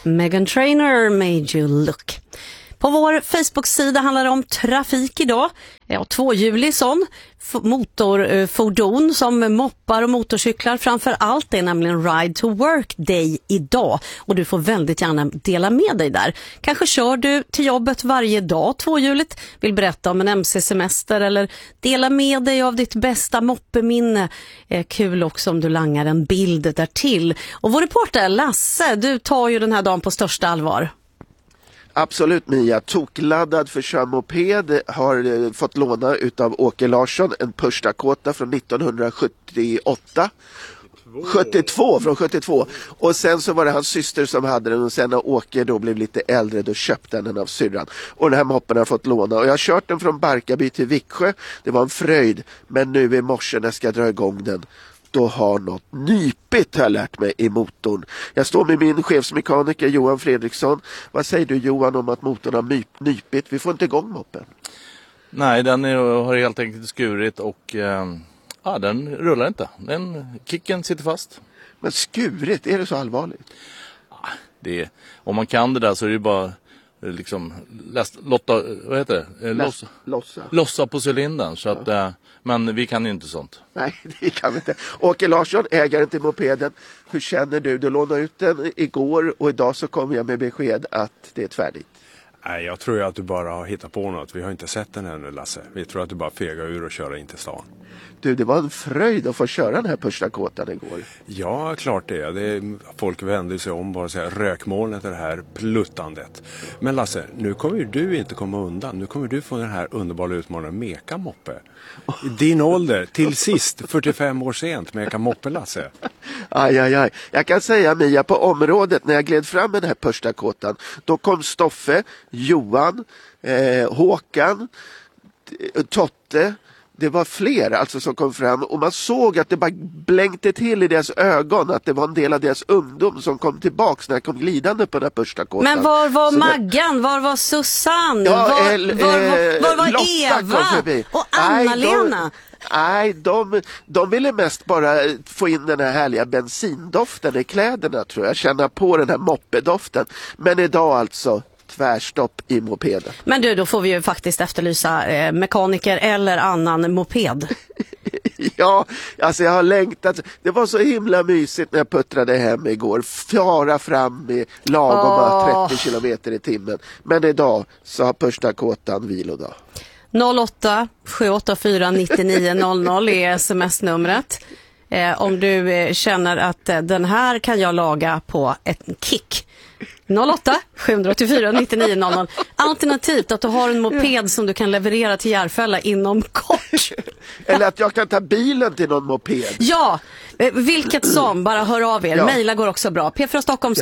Meghan Trainor made you look. På vår Facebook-sida handlar det om trafik idag. Ja, tvåhjulig sån. Motorfordon som moppar och motorcyklar framför allt. Det är nämligen Ride to Work Day idag. Och du får väldigt gärna dela med dig där. Kanske kör du till jobbet varje dag tvåhjuligt. Vill berätta om en MC-semester eller dela med dig av ditt bästa moppeminne. Kul också om du langar en bild där till. Och vår reporter Lasse, du tar ju den här dagen på största allvar. Absolut Mia, tokladdad för körmoped har fått låna utav Åke Larsson en Push Dakota från 1978. 72. Och sen så var det hans syster som hade den och sen när Åke då blev lite äldre då köpte den av syrran. Och den här moppen har fått låna och jag har kört den från Barkarby till Viksjö. Det var en fröjd, men nu i morse när jag ska dra igång den då har något nypigt har jag lärt mig i motorn. Jag står med min chefsmekaniker Johan Fredriksson. Vad säger du Johan om att motorn har nypigt? Vi får inte igång moppen. Nej, den har helt enkelt skurit och den rullar inte. Kicken sitter fast. Men skurit, är det så allvarligt? Om man kan det där så är det bara liksom lossa på cylindern så att men vi kan ju inte sånt. Nej, det kan vi inte. Åke Larsson, ägaren till mopeden. Hur känner du? Du lånade ut den igår och idag så kommer jag med besked att det är färdigt. Nej, jag tror att du bara har hittat på något. Vi har inte sett den ännu, Lasse. Vi tror att du bara fegar ur och köra in till stan. Du, det var en fröjd att få köra den här Push Dakotan igår. Ja, klart det. Folk vände sig om bara säga rökmolnet är det här pluttandet. Men Lasse, nu kommer ju du inte komma undan. Nu kommer du få den här underbara utmaningen meka moppe. I din ålder, till sist, 45 år sent, meka moppe, Lasse. Aj. Jag kan säga Mia, på området när jag gled fram med den här Push Dakotan, då kom Stoffe, Johan, Håkan, Totte. Det var fler alltså som kom fram och man såg att det bara blänkte till i deras ögon att det var en del av deras ungdom som kom tillbaks när jag kom glidande på den här Push Dakotan. Men var var Maggan? Var var Susanne? Var var Eva? Och Anna-Lena? Nej, de ville mest bara få in den här härliga bensindoften i kläderna tror jag. Känna på den här moppedoften. Men idag alltså tvärstopp i mopeden. Men du, då får vi ju faktiskt efterlysa mekaniker eller annan moped. Ja, alltså jag har längtat. Det var så himla mysigt när jag puttrade hem igår. Fara fram med lagom 30 kilometer i timmen. Men idag så har Push Dakotan vilodag. 08 784 99 00 är sms-numret. Om du känner att den här kan jag laga på ett kick. 08 784 99 00. Alternativt att du har en moped som du kan leverera till Järfälla inom kort. Eller att jag kan ta bilen till någon moped. Ja, vilket som, bara hör av er. Ja. Maila går också bra. p4stockholm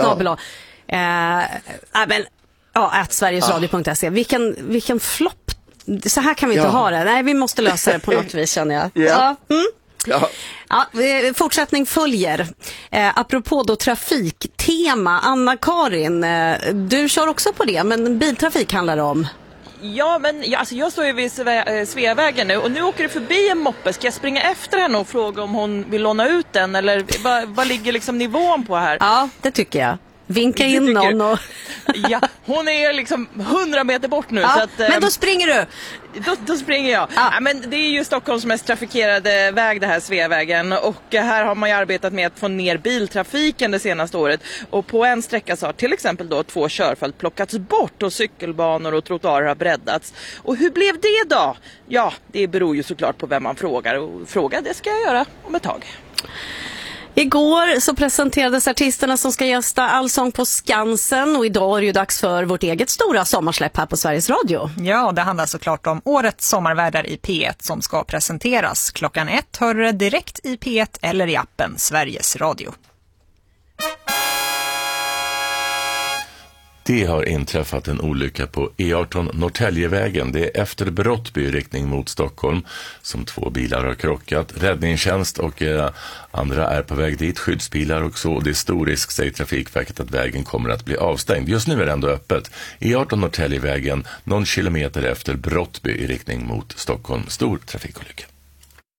@sverigesradio.se. Vilken flopp. Så här kan vi inte ha det. Nej, vi måste lösa det på något vis, känner jag. Ja. Ja, fortsättning följer. Apropå då trafiktema, Anna-Karin, du kör också på det, men biltrafik handlar det om. Ja, men jag står ju vid Sveavägen nu och nu åker det förbi en moppe. Ska jag springa efter henne och fråga om hon vill låna ut den? Eller vad ligger liksom nivån på här? Ja, det tycker jag. Vinka in någon och... Ja, hon är liksom 100 meter bort nu. Ja, så att, men då springer du. Då springer jag. Ja. Ja, men det är ju Stockholms mest trafikerade väg, det här Sveavägen. Och här har man ju arbetat med att få ner biltrafiken det senaste året. Och på en sträcka så har till exempel då 2 körfält plockats bort och cykelbanor och trottoarer har breddats. Och hur blev det då? Ja, det beror ju såklart på vem man frågar. Och fråga, det ska jag göra om ett tag. Igår så presenterades artisterna som ska gästa Allsång på Skansen och idag är det ju dags för vårt eget stora sommarsläpp här på Sveriges Radio. Ja, det handlar såklart om årets sommarvärdar i P1 som ska presenteras. 1:00 hör du det direkt i P1 eller i appen Sveriges Radio. Det har inträffat en olycka på E18 Norrtäljevägen. Det är efter Brottby i riktning mot Stockholm som 2 bilar har krockat. Räddningstjänst och andra är på väg dit, skyddsbilar och så. Det är stor risk, säger Trafikverket, att vägen kommer att bli avstängd. Just nu är det ändå öppet. E18 Norrtäljevägen, någon kilometer efter Brottby i riktning mot Stockholm. Stor trafikolycka.